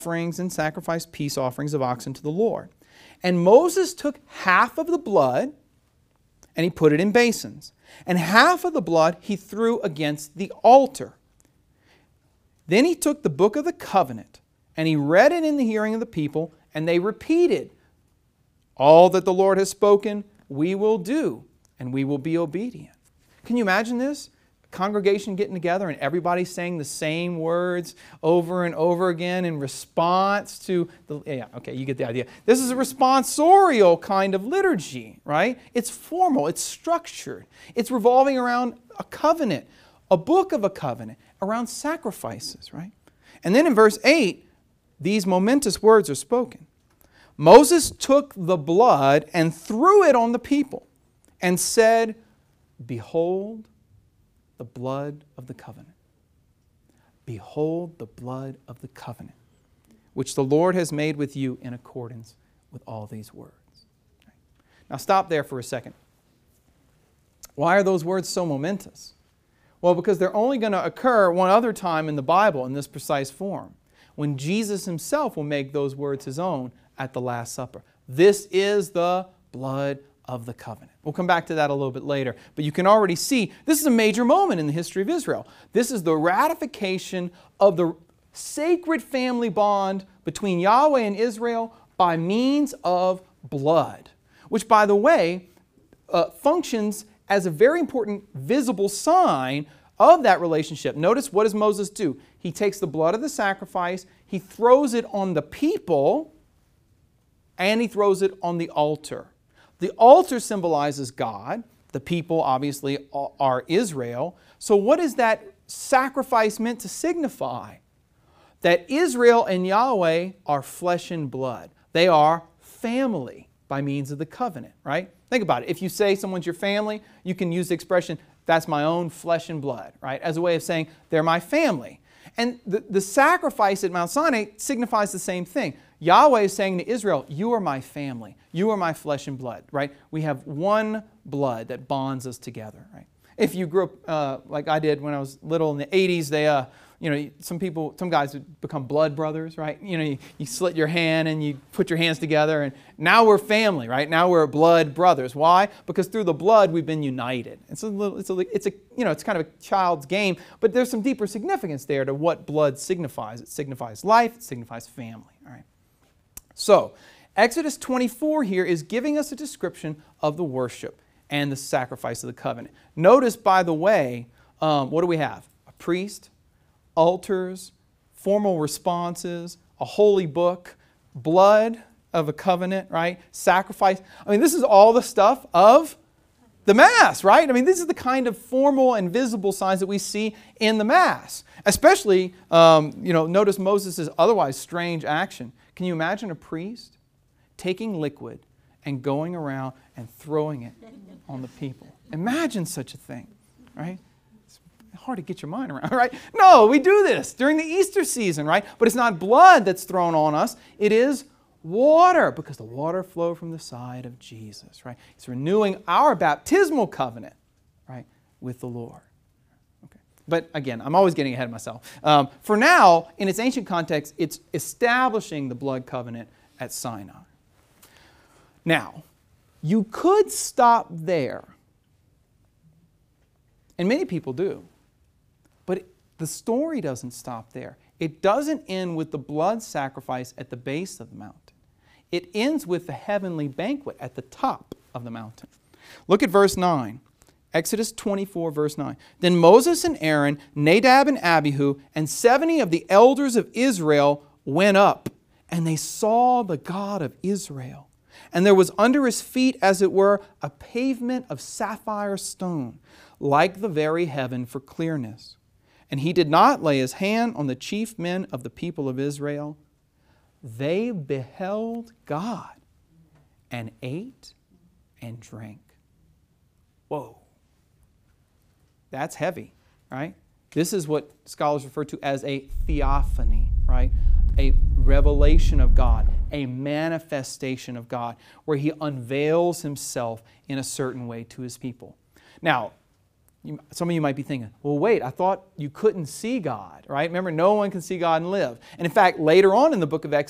offerings and sacrificed peace offerings of oxen to the Lord. And Moses took half of the blood and he put it in basins. And half of the blood he threw against the altar. Then he took the book of the covenant and he read it in the hearing of the people, and they repeated, "All that the Lord has spoken, we will do, and we will be obedient." Can you imagine this? A congregation getting together and everybody saying the same words over and over again in response to the... Yeah, okay, you get the idea. This is a responsorial kind of liturgy, right? It's formal, it's structured. It's revolving around a covenant, a book of a covenant, around sacrifices, right? And then in verse 8, these momentous words are spoken. Moses took the blood and threw it on the people and said, "Behold the blood of the covenant. Behold the blood of the covenant, which the Lord has made with you in accordance with all these words." Now stop there for a second. Why are those words so momentous? Well, because they're only going to occur one other time in the Bible in this precise form, when Jesus himself will make those words his own at the Last Supper. This is the blood of the covenant. We'll come back to that a little bit later. But you can already see this is a major moment in the history of Israel. This is the ratification of the sacred family bond between Yahweh and Israel by means of blood, which, by the way, functions as a very important visible sign of that relationship. Notice, what does Moses do? He takes the blood of the sacrifice, he throws it on the people, and he throws it on the altar. The altar symbolizes God. The people, obviously, are Israel. So what is that sacrifice meant to signify? That Israel and Yahweh are flesh and blood. They are family by means of the covenant, right? Think about it. If you say someone's your family, you can use the expression, "That's my own flesh and blood," right? As a way of saying, they're my family. And the sacrifice at Mount Sinai signifies the same thing. Yahweh is saying to Israel, "You are my family. You are my flesh and blood," right? We have one blood that bonds us together, right? If you grew up like I did when I was little in the 80s, some guys would become blood brothers, right? You slit your hand and you put your hands together, and now we're family, right? Now we're blood brothers. Why? Because through the blood we've been united. It's kind of a child's game, but there's some deeper significance there to what blood signifies. It signifies life. It signifies family. All right. So Exodus 24 here is giving us a description of the worship and the sacrifice of the covenant. Notice, by the way, what do we have? A priest, altars, formal responses, a holy book, blood of a covenant, right? Sacrifice. I mean, this is all the stuff of the Mass, right? I mean, this is the kind of formal and visible signs that we see in the Mass. Especially, notice Moses' otherwise strange action. Can you imagine a priest taking liquid and going around and throwing it on the people? Imagine such a thing, right? Hard to get your mind around, right? No, we do this during the Easter season, right? But it's not blood that's thrown on us. It is water, because the water flowed from the side of Jesus, right? It's renewing our baptismal covenant, right, with the Lord. Okay. But again, I'm always getting ahead of myself. For now, in its ancient context, it's establishing the blood covenant at Sinai. Now, you could stop there, and many people do. But the story doesn't stop there. It doesn't end with the blood sacrifice at the base of the mountain. It ends with the heavenly banquet at the top of the mountain. Look at verse 9. Exodus 24, verse 9. Then Moses and Aaron, Nadab and Abihu, and 70 of the elders of Israel went up, and they saw the God of Israel. And there was under his feet, as it were, a pavement of sapphire stone, like the very heaven for clearness. And he did not lay his hand on the chief men of the people of Israel. They beheld God and ate and drank. Whoa. That's heavy, right? This is what scholars refer to as a theophany, right? A revelation of God, a manifestation of God, where he unveils himself in a certain way to his people. Now, Some of you might be thinking, well, wait, I thought you couldn't see God, right? Remember, no one can see God and live. And in fact, later on in the book of